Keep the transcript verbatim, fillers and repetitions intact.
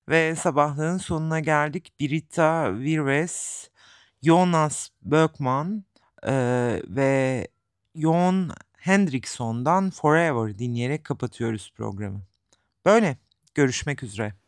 Ve sabahlığın sonuna geldik. Britta Vires, Jonas Böckman, eee, ve Jon Henrikson'dan "Forever" dinleyerek kapatıyoruz programı. Böyle, görüşmek üzere.